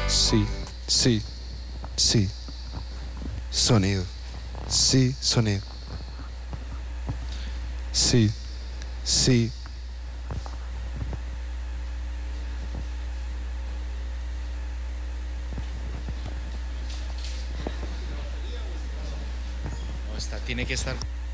Sí, sí, sí. Sonido. Sí, sonido. Sí, sí. No, tiene que estar.